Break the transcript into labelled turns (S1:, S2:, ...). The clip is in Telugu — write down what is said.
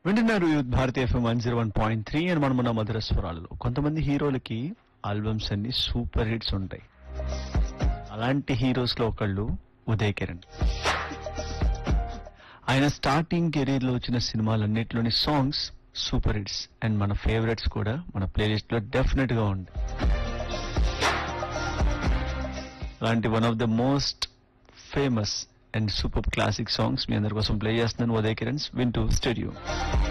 S1: వింటున్నారు యూత్ భారతి ఎఫ్ఎం 101.3 అని మనం మన మధుర స్వరాలలో. కొంతమంది హీరోలకి ఆల్బమ్స్ అన్ని సూపర్ హిట్స్ ఉంటాయి. అలాంటి హీరోస్ లో ఒకళ్ళు ఉదయ్ కిరణ్. ఆయన స్టార్టింగ్ కెరీర్ లో వచ్చిన సినిమాలన్నిటిలోని సాంగ్స్ సూపర్ హిట్స్ అండ్ మన ఫేవరెట్స్ కూడా మన ప్లేలిస్ట్ లో డెఫినెట్ గా ఉంది. అలాంటి one of the most famous and super classic songs మీ అందరి కోసం ప్లే చేస్తున్నాను. ఉదయ్ కిరణ్ వింటూ స్టూడియో.